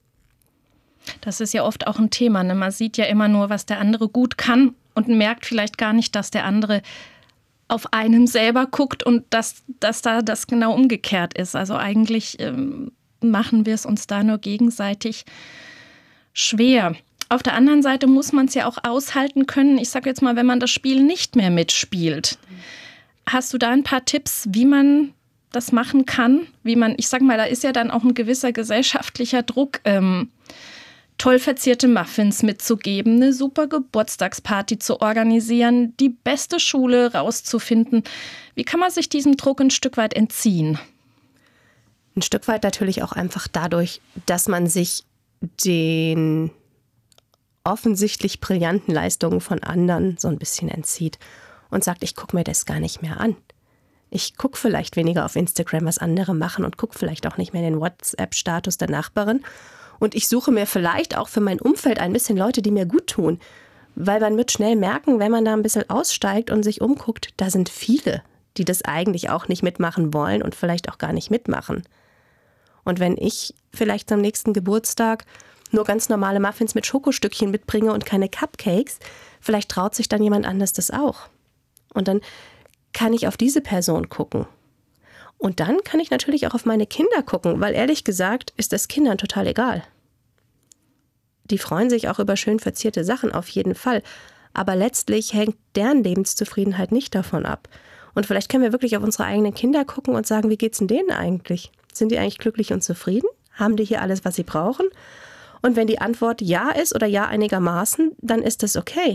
Das ist ja oft auch ein Thema, ne? Man sieht ja immer nur, was der andere gut kann und merkt vielleicht gar nicht, dass der andere auf einem selber guckt und dass da das genau umgekehrt ist. Also eigentlich machen wir es uns da nur gegenseitig schwer. Auf der anderen Seite muss man es ja auch aushalten können. Ich sage jetzt mal, wenn man das Spiel nicht mehr mitspielt. Hast du da ein paar Tipps, wie man das machen kann? Ich sage mal, da ist ja dann auch ein gewisser gesellschaftlicher Druck, toll verzierte Muffins mitzugeben, eine super Geburtstagsparty zu organisieren, die beste Schule rauszufinden. Wie kann man sich diesem Druck ein Stück weit entziehen? Ein Stück weit natürlich auch einfach dadurch, dass man sich den offensichtlich brillanten Leistungen von anderen so ein bisschen entzieht und sagt, ich gucke mir das gar nicht mehr an. Ich gucke vielleicht weniger auf Instagram, was andere machen und gucke vielleicht auch nicht mehr den WhatsApp-Status der Nachbarin. Und ich suche mir vielleicht auch für mein Umfeld ein bisschen Leute, die mir gut tun. Weil man wird schnell merken, wenn man da ein bisschen aussteigt und sich umguckt, da sind viele, die das eigentlich auch nicht mitmachen wollen und vielleicht auch gar nicht mitmachen. Und wenn ich vielleicht am nächsten Geburtstag nur ganz normale Muffins mit Schokostückchen mitbringe und keine Cupcakes, vielleicht traut sich dann jemand anders das auch. Und dann kann ich auf diese Person gucken. Und dann kann ich natürlich auch auf meine Kinder gucken, weil ehrlich gesagt ist das Kindern total egal. Die freuen sich auch über schön verzierte Sachen auf jeden Fall. Aber letztlich hängt deren Lebenszufriedenheit nicht davon ab. Und vielleicht können wir wirklich auf unsere eigenen Kinder gucken und sagen, wie geht's denn denen eigentlich? Sind die eigentlich glücklich und zufrieden? Haben die hier alles, was sie brauchen? Und wenn die Antwort ja ist oder ja einigermaßen, dann ist das okay.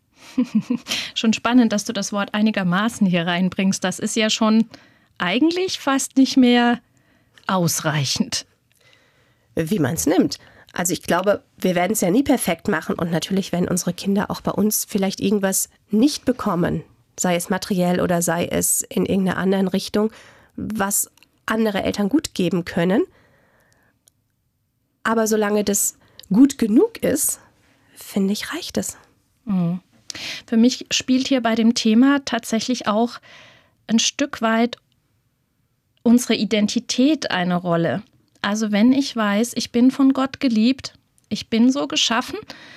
Schon spannend, dass du das Wort einigermaßen hier reinbringst. Das ist ja schon eigentlich fast nicht mehr ausreichend. Wie man es nimmt. Also ich glaube, wir werden es ja nie perfekt machen und natürlich werden unsere Kinder auch bei uns vielleicht irgendwas nicht bekommen, sei es materiell oder sei es in irgendeiner anderen Richtung, was andere Eltern gut geben können. Aber solange das gut genug ist, finde ich, reicht es. Mhm. Für mich spielt hier bei dem Thema tatsächlich auch ein Stück weit unsere Identität eine Rolle. Also wenn ich weiß, ich bin von Gott geliebt, ich bin so geschaffen,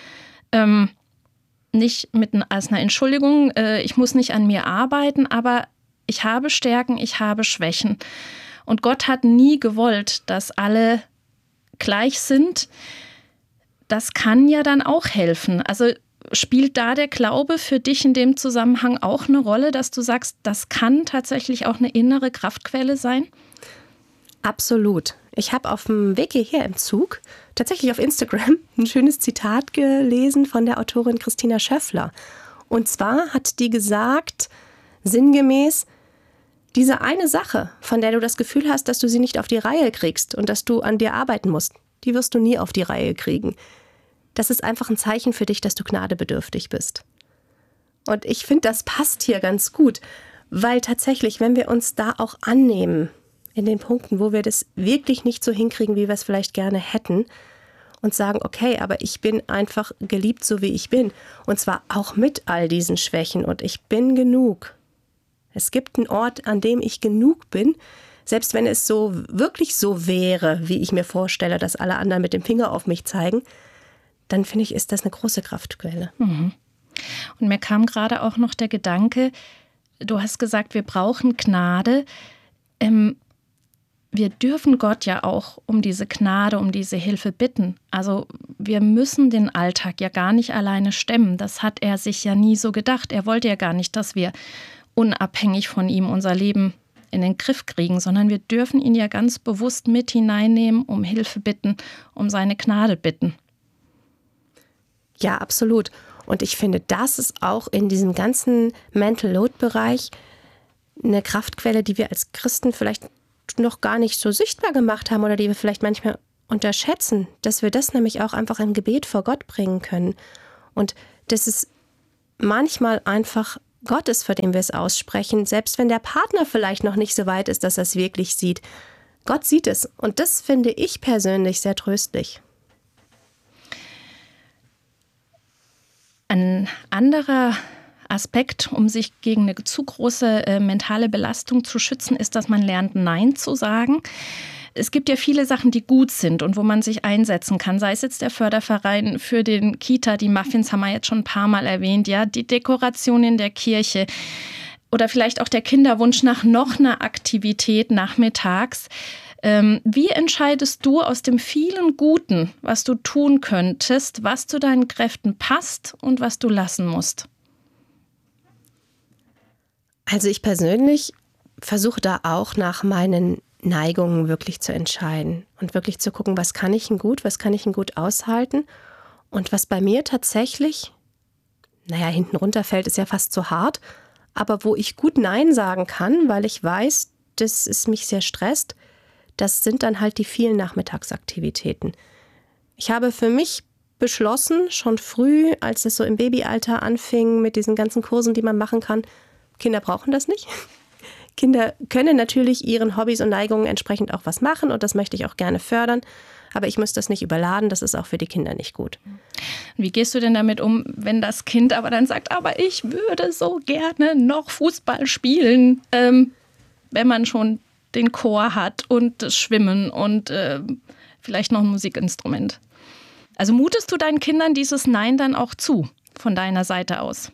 nicht als eine Entschuldigung, ich muss nicht an mir arbeiten, aber ich habe Stärken, ich habe Schwächen. Und Gott hat nie gewollt, dass alle gleich sind. Das kann ja dann auch helfen. Also spielt da der Glaube für dich in dem Zusammenhang auch eine Rolle, dass du sagst, das kann tatsächlich auch eine innere Kraftquelle sein? Absolut. Ich habe auf dem Weg hierher im Zug tatsächlich auf Instagram ein schönes Zitat gelesen von der Autorin Christina Schöffler. Und zwar hat die gesagt, sinngemäß, diese eine Sache, von der du das Gefühl hast, dass du sie nicht auf die Reihe kriegst und dass du an dir arbeiten musst, die wirst du nie auf die Reihe kriegen. Das ist einfach ein Zeichen für dich, dass du gnadebedürftig bist. Und ich finde, das passt hier ganz gut, weil tatsächlich, wenn wir uns da auch annehmen, in den Punkten, wo wir das wirklich nicht so hinkriegen, wie wir es vielleicht gerne hätten, und sagen, okay, aber ich bin einfach geliebt, so wie ich bin. Und zwar auch mit all diesen Schwächen und ich bin genug. Es gibt einen Ort, an dem ich genug bin, selbst wenn es so wirklich so wäre, wie ich mir vorstelle, dass alle anderen mit dem Finger auf mich zeigen, dann finde ich, ist das eine große Kraftquelle. Mhm. Und mir kam gerade auch noch der Gedanke, du hast gesagt, wir brauchen Gnade. Wir dürfen Gott ja auch um diese Gnade, um diese Hilfe bitten. Also wir müssen den Alltag ja gar nicht alleine stemmen. Das hat er sich ja nie so gedacht. Er wollte ja gar nicht, dass wir unabhängig von ihm unser Leben in den Griff kriegen, sondern wir dürfen ihn ja ganz bewusst mit hineinnehmen, um Hilfe bitten, um seine Gnade bitten. Ja, absolut. Und ich finde, das ist auch in diesem ganzen Mental Load-Bereich eine Kraftquelle, die wir als Christen vielleicht noch gar nicht so sichtbar gemacht haben oder die wir vielleicht manchmal unterschätzen, dass wir das nämlich auch einfach im Gebet vor Gott bringen können. Und dass es manchmal einfach Gott ist, vor dem wir es aussprechen, selbst wenn der Partner vielleicht noch nicht so weit ist, dass er es wirklich sieht. Gott sieht es. Und das finde ich persönlich sehr tröstlich. Ein anderer Aspekt, um sich gegen eine zu große mentale Belastung zu schützen, ist, dass man lernt, Nein zu sagen. Es gibt ja viele Sachen, die gut sind und wo man sich einsetzen kann. Sei es jetzt der Förderverein für den Kita, die Muffins haben wir jetzt schon ein paar Mal erwähnt, ja, die Dekoration in der Kirche oder vielleicht auch der Kinderwunsch nach noch einer Aktivität nachmittags. Wie entscheidest du aus dem vielen Guten, was du tun könntest, was zu deinen Kräften passt und was du lassen musst? Also ich persönlich versuche da auch nach meinen Neigungen wirklich zu entscheiden und wirklich zu gucken, was kann ich denn gut aushalten und was bei mir tatsächlich, hinten runterfällt, ist ja fast zu hart, aber wo ich gut Nein sagen kann, weil ich weiß, dass es mich sehr stresst, das sind dann halt die vielen Nachmittagsaktivitäten. Ich habe für mich beschlossen, schon früh, als es so im Babyalter anfing mit diesen ganzen Kursen, die man machen kann, Kinder brauchen das nicht. Kinder können natürlich ihren Hobbys und Neigungen entsprechend auch was machen und das möchte ich auch gerne fördern. Aber ich muss das nicht überladen, das ist auch für die Kinder nicht gut. Wie gehst du denn damit um, wenn das Kind aber dann sagt, aber ich würde so gerne noch Fußball spielen, wenn man schon den Chor hat und das Schwimmen und vielleicht noch ein Musikinstrument? Also mutest du deinen Kindern dieses Nein dann auch zu, von deiner Seite aus?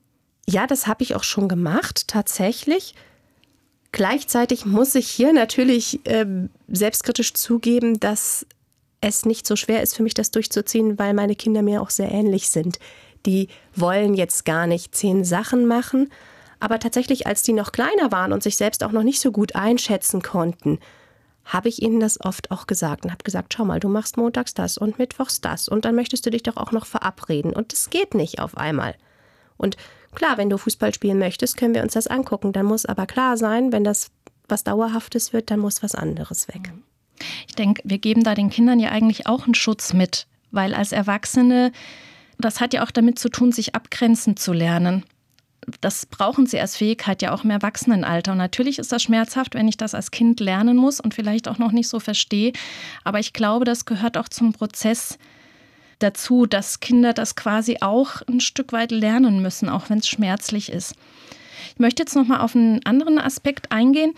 Ja, das habe ich auch schon gemacht, tatsächlich. Gleichzeitig muss ich hier natürlich selbstkritisch zugeben, dass es nicht so schwer ist für mich, das durchzuziehen, weil meine Kinder mir auch sehr ähnlich sind. Die wollen jetzt gar nicht 10 Sachen machen, aber tatsächlich, als die noch kleiner waren und sich selbst auch noch nicht so gut einschätzen konnten, habe ich ihnen das oft auch gesagt und habe gesagt, schau mal, du machst montags das und mittwochs das und dann möchtest du dich doch auch noch verabreden und das geht nicht auf einmal. Und klar, wenn du Fußball spielen möchtest, können wir uns das angucken. Dann muss aber klar sein, wenn das was Dauerhaftes wird, dann muss was anderes weg. Ich denke, wir geben da den Kindern ja eigentlich auch einen Schutz mit, weil als Erwachsene, das hat ja auch damit zu tun, sich abgrenzen zu lernen. Das brauchen sie als Fähigkeit ja auch im Erwachsenenalter. Und natürlich ist das schmerzhaft, wenn ich das als Kind lernen muss und vielleicht auch noch nicht so verstehe. Aber ich glaube, das gehört auch zum Prozess dazu, dass Kinder das quasi auch ein Stück weit lernen müssen, auch wenn es schmerzlich ist. Ich möchte jetzt noch mal auf einen anderen Aspekt eingehen.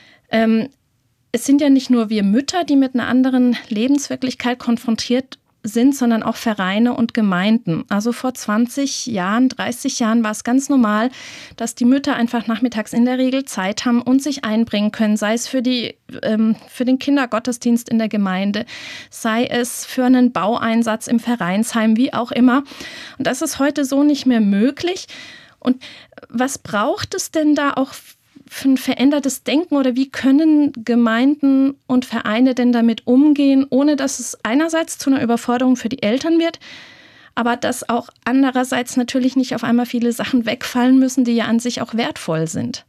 Es sind ja nicht nur wir Mütter, die mit einer anderen Lebenswirklichkeit konfrontiert sind, sondern auch Vereine und Gemeinden. Also vor 20 Jahren, 30 Jahren war es ganz normal, dass die Mütter einfach nachmittags in der Regel Zeit haben und sich einbringen können, sei es für den Kindergottesdienst in der Gemeinde, sei es für einen Baueinsatz im Vereinsheim, wie auch immer. Und das ist heute so nicht mehr möglich. Und was braucht es denn da auch für ein verändertes Denken oder wie können Gemeinden und Vereine denn damit umgehen, ohne dass es einerseits zu einer Überforderung für die Eltern wird, aber dass auch andererseits natürlich nicht auf einmal viele Sachen wegfallen müssen, die ja an sich auch wertvoll sind?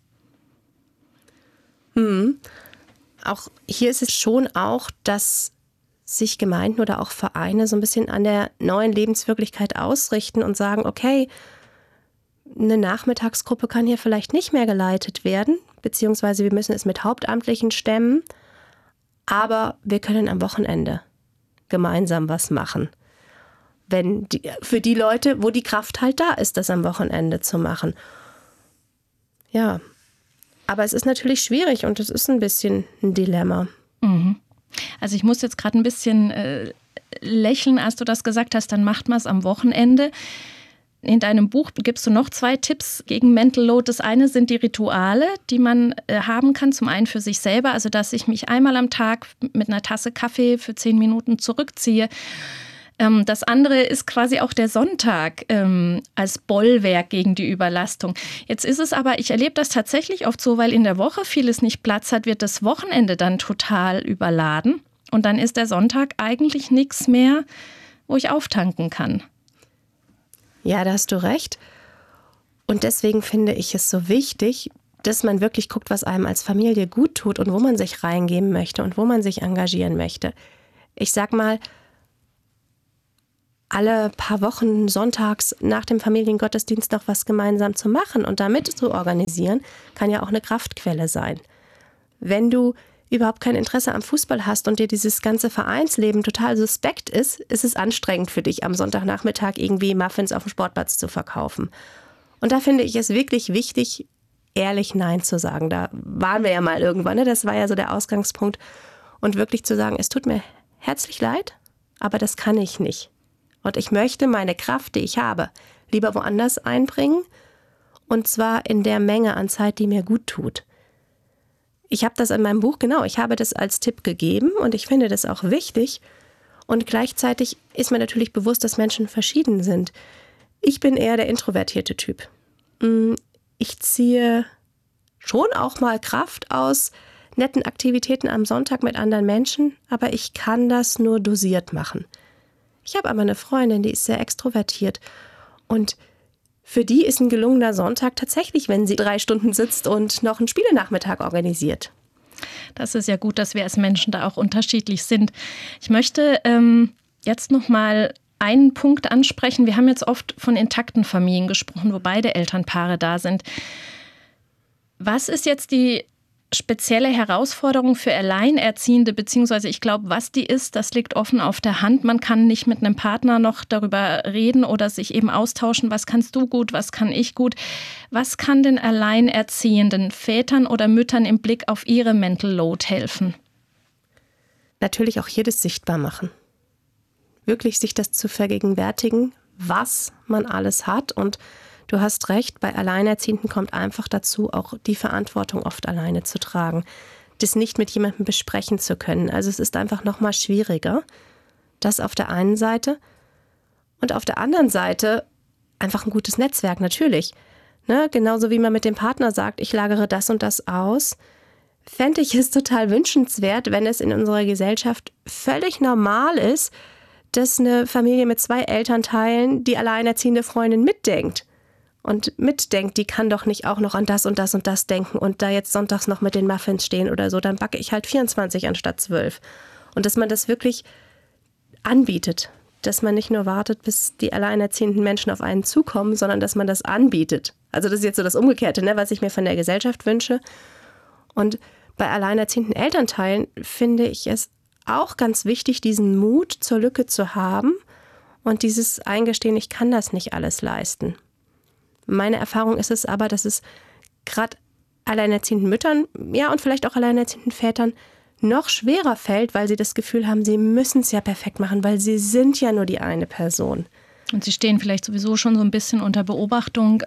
Auch hier ist es schon auch, dass sich Gemeinden oder auch Vereine so ein bisschen an der neuen Lebenswirklichkeit ausrichten und sagen, okay, eine Nachmittagsgruppe kann hier vielleicht nicht mehr geleitet werden, beziehungsweise wir müssen es mit Hauptamtlichen stemmen, aber wir können am Wochenende gemeinsam was machen. Für die Leute, wo die Kraft halt da ist, das am Wochenende zu machen. Ja, aber es ist natürlich schwierig und es ist ein bisschen ein Dilemma. Also ich muss jetzt gerade ein bisschen lächeln, als du das gesagt hast, dann macht man es am Wochenende. In deinem Buch gibst du noch 2 Tipps gegen Mental Load. Das eine sind die Rituale, die man haben kann. Zum einen für sich selber, also dass ich mich einmal am Tag mit einer Tasse Kaffee für 10 Minuten zurückziehe. Das andere ist quasi auch der Sonntag als Bollwerk gegen die Überlastung. Jetzt ist es aber, ich erlebe das tatsächlich oft so, weil in der Woche vieles nicht Platz hat, wird das Wochenende dann total überladen. Und dann ist der Sonntag eigentlich nichts mehr, wo ich auftanken kann. Ja, da hast du recht. Und deswegen finde ich es so wichtig, dass man wirklich guckt, was einem als Familie gut tut und wo man sich reingeben möchte und wo man sich engagieren möchte. Ich sag mal, alle paar Wochen sonntags nach dem Familiengottesdienst noch was gemeinsam zu machen und damit zu organisieren, kann ja auch eine Kraftquelle sein. Wenn du überhaupt kein Interesse am Fußball hast und dir dieses ganze Vereinsleben total suspekt ist, ist es anstrengend für dich, am Sonntagnachmittag irgendwie Muffins auf dem Sportplatz zu verkaufen. Und da finde ich es wirklich wichtig, ehrlich Nein zu sagen. Da waren wir ja mal irgendwann, ne? Das war ja so der Ausgangspunkt. Und wirklich zu sagen, es tut mir herzlich leid, aber das kann ich nicht. Und ich möchte meine Kraft, die ich habe, lieber woanders einbringen. Und zwar in der Menge an Zeit, die mir gut tut. Ich habe das in meinem Buch, ich habe das als Tipp gegeben und ich finde das auch wichtig. Und gleichzeitig ist mir natürlich bewusst, dass Menschen verschieden sind. Ich bin eher der introvertierte Typ. Ich ziehe schon auch mal Kraft aus netten Aktivitäten am Sonntag mit anderen Menschen, aber ich kann das nur dosiert machen. Ich habe aber eine Freundin, die ist sehr extrovertiert und für die ist ein gelungener Sonntag tatsächlich, wenn sie 3 Stunden sitzt und noch einen Spielenachmittag organisiert. Das ist ja gut, dass wir als Menschen da auch unterschiedlich sind. Ich möchte jetzt noch mal einen Punkt ansprechen. Wir haben jetzt oft von intakten Familien gesprochen, wo beide Elternpaare da sind. Was ist jetzt die spezielle Herausforderung für Alleinerziehende, beziehungsweise ich glaube, was die ist, das liegt offen auf der Hand. Man kann nicht mit einem Partner noch darüber reden oder sich eben austauschen, was kannst du gut, was kann ich gut. Was kann den alleinerziehenden Vätern oder Müttern im Blick auf ihre Mental Load helfen? Natürlich auch hier das sichtbar machen. Wirklich sich das zu vergegenwärtigen, was man alles hat. Und du hast recht, bei Alleinerziehenden kommt einfach dazu, auch die Verantwortung oft alleine zu tragen. Das nicht mit jemandem besprechen zu können. Also es ist einfach noch mal schwieriger. Das auf der einen Seite. Und auf der anderen Seite einfach ein gutes Netzwerk, natürlich. Ne? Genauso wie man mit dem Partner sagt, ich lagere das und das aus. Fände ich es total wünschenswert, wenn es in unserer Gesellschaft völlig normal ist, dass eine Familie mit 2 Elternteilen die alleinerziehende Freundin mitdenkt. Und mitdenkt, die kann doch nicht auch noch an das und das und das denken und da jetzt sonntags noch mit den Muffins stehen oder so, dann backe ich halt 24 anstatt 12. Und dass man das wirklich anbietet. Dass man nicht nur wartet, bis die alleinerziehenden Menschen auf einen zukommen, sondern dass man das anbietet. Also das ist jetzt so das Umgekehrte, ne, was ich mir von der Gesellschaft wünsche. Und bei alleinerziehenden Elternteilen finde ich es auch ganz wichtig, diesen Mut zur Lücke zu haben und dieses Eingestehen, ich kann das nicht alles leisten. Meine Erfahrung ist es aber, dass es gerade alleinerziehenden Müttern, ja und vielleicht auch alleinerziehenden Vätern noch schwerer fällt, weil sie das Gefühl haben, sie müssen es ja perfekt machen, weil sie sind ja nur die eine Person. Und sie stehen vielleicht sowieso schon so ein bisschen unter Beobachtung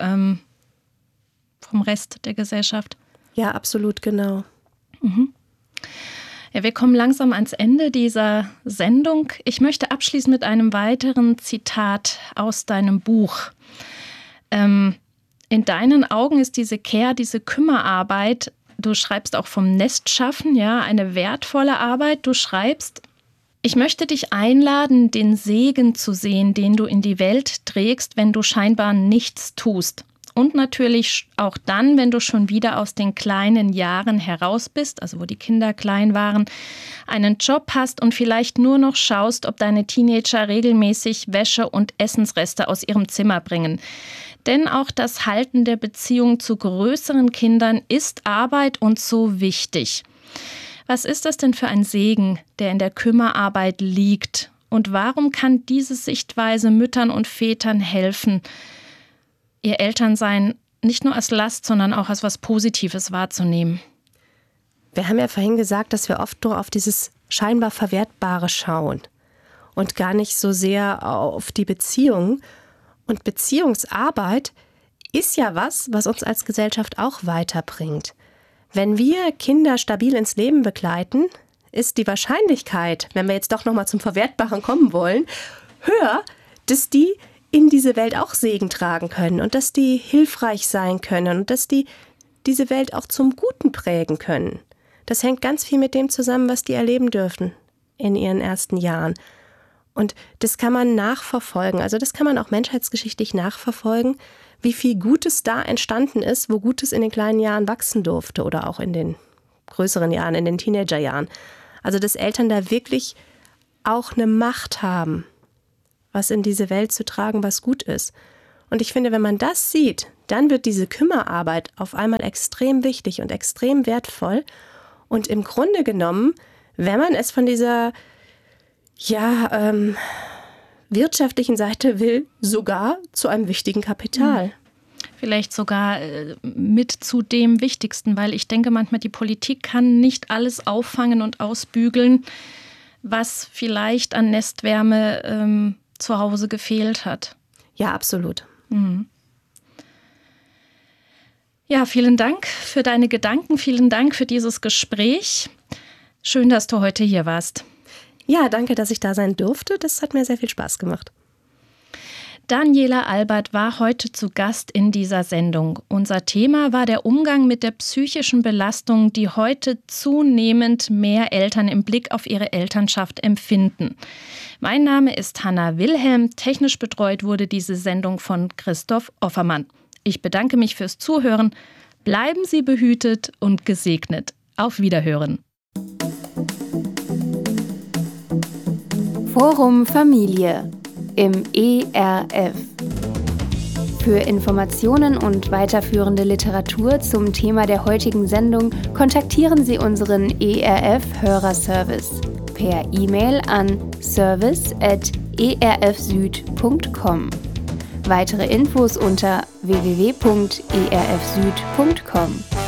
vom Rest der Gesellschaft. Ja, absolut, genau. Mhm. Ja, wir kommen langsam ans Ende dieser Sendung. Ich möchte abschließen mit einem weiteren Zitat aus deinem Buch. In deinen Augen ist diese Care, diese Kümmerarbeit, du schreibst auch vom Nestschaffen, ja, eine wertvolle Arbeit. Du schreibst, ich möchte dich einladen, den Segen zu sehen, den du in die Welt trägst, wenn du scheinbar nichts tust. Und natürlich auch dann, wenn du schon wieder aus den kleinen Jahren heraus bist, also wo die Kinder klein waren, einen Job hast und vielleicht nur noch schaust, ob deine Teenager regelmäßig Wäsche und Essensreste aus ihrem Zimmer bringen. Denn auch das Halten der Beziehung zu größeren Kindern ist Arbeit und so wichtig. Was ist das denn für ein Segen, der in der Kümmerarbeit liegt? Und warum kann diese Sichtweise Müttern und Vätern helfen, ihr Elternsein nicht nur als Last, sondern auch als was Positives wahrzunehmen? Wir haben ja vorhin gesagt, dass wir oft nur auf dieses scheinbar Verwertbare schauen und gar nicht so sehr auf die Beziehung. Und Beziehungsarbeit ist ja was uns als Gesellschaft auch weiterbringt. Wenn wir Kinder stabil ins Leben begleiten, ist die Wahrscheinlichkeit, wenn wir jetzt doch nochmal zum Verwertbaren kommen wollen, höher, dass die in diese Welt auch Segen tragen können und dass die hilfreich sein können und dass die diese Welt auch zum Guten prägen können. Das hängt ganz viel mit dem zusammen, was die erleben dürfen in ihren ersten Jahren. Und das kann man nachverfolgen, also das kann man auch menschheitsgeschichtlich nachverfolgen, wie viel Gutes da entstanden ist, wo Gutes in den kleinen Jahren wachsen durfte oder auch in den größeren Jahren, in den Teenagerjahren. Also dass Eltern da wirklich auch eine Macht haben, was in diese Welt zu tragen, was gut ist. Und ich finde, wenn man das sieht, dann wird diese Kümmerarbeit auf einmal extrem wichtig und extrem wertvoll. Und im Grunde genommen, wenn man es von dieser wirtschaftlichen Seite will, sogar zu einem wichtigen Kapital. Vielleicht sogar mit zu dem Wichtigsten, weil ich denke manchmal, die Politik kann nicht alles auffangen und ausbügeln, was vielleicht an Nestwärme zu Hause gefehlt hat. Ja, absolut. Ja, vielen Dank für deine Gedanken, vielen Dank für dieses Gespräch. Schön, dass du heute hier warst. Ja, danke, dass ich da sein durfte. Das hat mir sehr viel Spaß gemacht. Daniela Albert war heute zu Gast in dieser Sendung. Unser Thema war der Umgang mit der psychischen Belastung, die heute zunehmend mehr Eltern im Blick auf ihre Elternschaft empfinden. Mein Name ist Hanna Wilhelm. Technisch betreut wurde diese Sendung von Christoph Offermann. Ich bedanke mich fürs Zuhören. Bleiben Sie behütet und gesegnet. Auf Wiederhören. Forum Familie im ERF. Für Informationen und weiterführende Literatur zum Thema der heutigen Sendung kontaktieren Sie unseren ERF-Hörerservice per E-Mail an service@erfsüd.com. Weitere Infos unter www.erfsüd.com.